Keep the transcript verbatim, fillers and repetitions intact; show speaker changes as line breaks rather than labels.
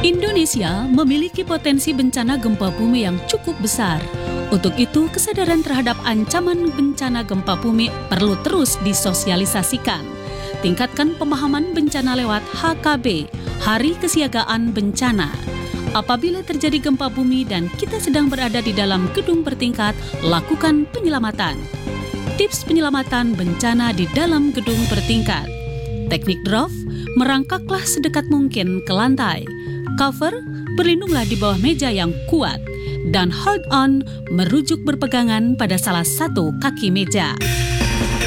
Indonesia memiliki potensi bencana gempa bumi yang cukup besar. Untuk itu, kesadaran terhadap ancaman bencana gempa bumi perlu terus disosialisasikan. Tingkatkan pemahaman bencana lewat H K B, Hari Kesiagaan Bencana. Apabila terjadi gempa bumi dan kita sedang berada di dalam gedung bertingkat, lakukan penyelamatan. Tips penyelamatan bencana di dalam gedung bertingkat. Teknik drop, merangkaklah sedekat mungkin ke lantai. Cover, berlindunglah di bawah meja yang kuat. Dan hold on, merujuk berpegangan pada salah satu kaki meja.